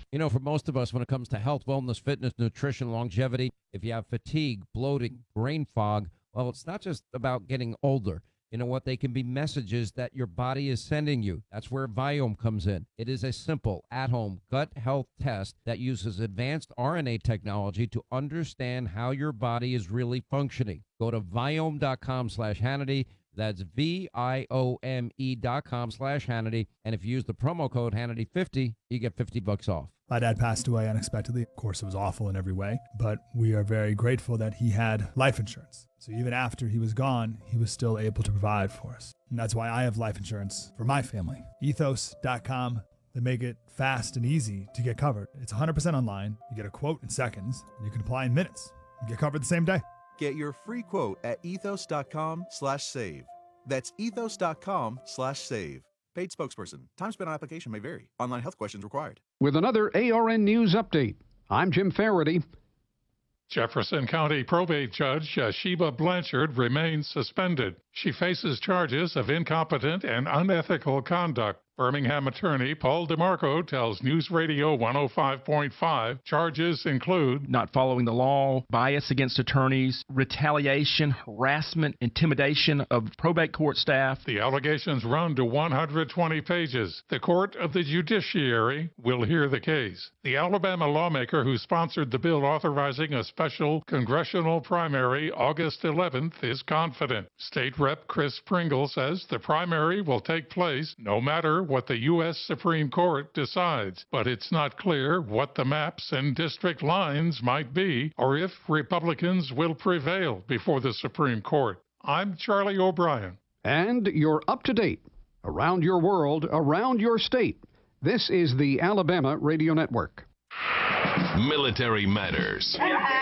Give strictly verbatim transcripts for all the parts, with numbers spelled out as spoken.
You know, for most of us, when it comes to health, wellness, fitness, nutrition, longevity, if you have fatigue, bloating, brain fog, well, it's not just about getting older. You know what? They can be messages that your body is sending you. That's where Viome comes in. It is a simple, at-home gut health test that uses advanced R N A technology to understand how your body is really functioning. Go to Viome.com slash Hannity. That's V-I-O-M-E dot com slash Hannity. And if you use the promo code Hannity fifty, you get fifty bucks off. My dad passed away unexpectedly. Of course, it was awful in every way, but we are very grateful that he had life insurance. So even after he was gone, he was still able to provide for us. And that's why I have life insurance for my family. Ethos dot com. They make it fast and easy to get covered. It's one hundred percent online. You get a quote in seconds, and you can apply in minutes. You get covered the same day. Get your free quote at ethos.com slash save. That's ethos.com slash save. Paid spokesperson. Time spent on application may vary. Online health questions required. With another A R N News update, I'm Jim Faraday. Jefferson County probate judge Sheba Blanchard remains suspended. She faces charges of incompetent and unethical conduct. Birmingham attorney Paul DeMarco tells News Radio one oh five point five charges include not following the law, bias against attorneys, retaliation, harassment, intimidation of probate court staff. The allegations run to one hundred twenty pages. The Court of the Judiciary will hear the case. The Alabama lawmaker who sponsored the bill authorizing a special congressional primary August eleventh is confident. State Rep Chris Pringle says the primary will take place no matter what the U S Supreme Court decides, but it's not clear what the maps and district lines might be or if Republicans will prevail before the Supreme Court. I'm Charlie O'Brien. And you're up to date. Around your world, around your state. This is the Alabama Radio Network. Military Matters.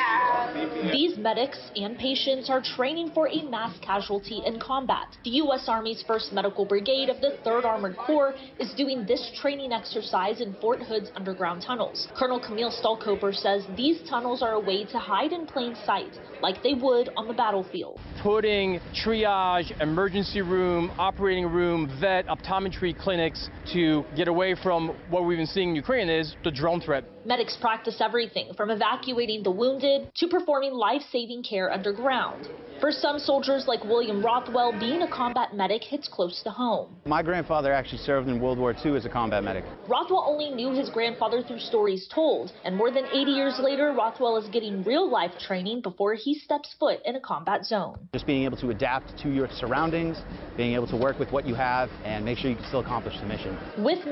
These medics and patients are training for a mass casualty in combat. The U S Army's first Medical Brigade of the third Armored Corps is doing this training exercise in Fort Hood's underground tunnels. Colonel Camille Stallcoper says these tunnels are a way to hide in plain sight, like they would on the battlefield. Putting triage, emergency room, operating room, vet, optometry clinics to get away from what we've been seeing in Ukraine is the drone threat. Medics practice everything from evacuating the wounded to performing life-saving care underground. For some soldiers like William Rothwell, being a combat medic hits close to home. My grandfather actually served in World War Two as a combat medic. Rothwell only knew his grandfather through stories told, and more than eighty years later, Rothwell is getting real-life training before he steps foot in a combat zone. Just being able to adapt to your surroundings, being able to work with what you have, and make sure you can still accomplish the mission. With